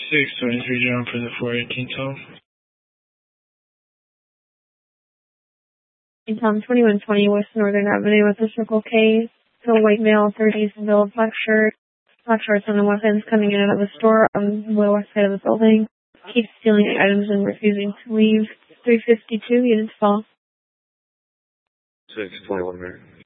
623 John for the 418 Tom. In Tom 2120 West Northern Avenue with the Circle K. Phil white male, 30s, Bill black shirt. Black shorts on the weapons coming in and out of the store on the west side of the building. Keeps stealing items and refusing to leave. 352 units fall. 621 there.